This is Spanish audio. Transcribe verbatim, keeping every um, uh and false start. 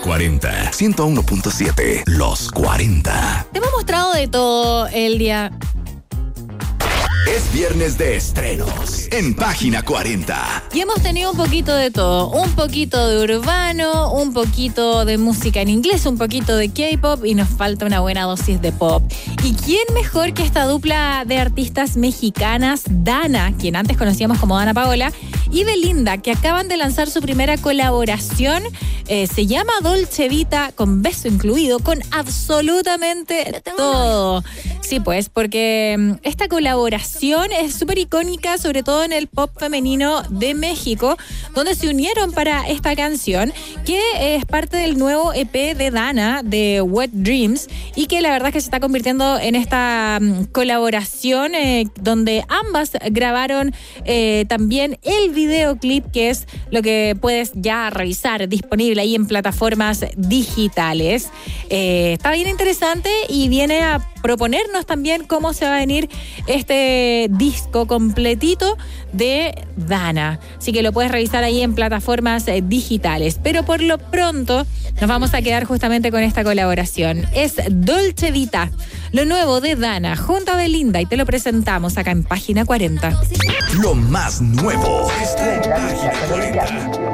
cuarenta, ciento uno punto siete, Los cuarenta. Te hemos mostrado de todo el día. Es viernes de estrenos en Página cuarenta. Y hemos tenido un poquito de todo. Un poquito de urbano, un poquito de música en inglés, un poquito de K-pop y nos falta una buena dosis de pop. ¿Y quién mejor que esta dupla de artistas mexicanas, Dana, quien antes conocíamos como Dana Paola, y Belinda, que acaban de lanzar su primera colaboración? Eh, se llama Dolce Vita, con beso incluido, con absolutamente todo. Sí, pues, porque esta colaboración es súper icónica, sobre todo en el pop femenino de México, donde se unieron para esta canción, que es parte del nuevo E P de Dana, de Wet Dreams, y que la verdad es que se está convirtiendo en esta um, colaboración eh, donde ambas grabaron eh, también el videoclip, que es lo que puedes ya revisar, disponible ahí en plataformas digitales. Eh, está bien interesante y viene a proponernos también cómo se va a venir este disco completito de Dana. Así que lo puedes revisar ahí en plataformas eh, digitales. Pero por lo pronto nos vamos a quedar justamente con esta colaboración. Es Dolce Vita, lo nuevo de Dana junto a Belinda, y te lo presentamos acá en Página cuarenta. Lo más nuevo está en Página cuarenta.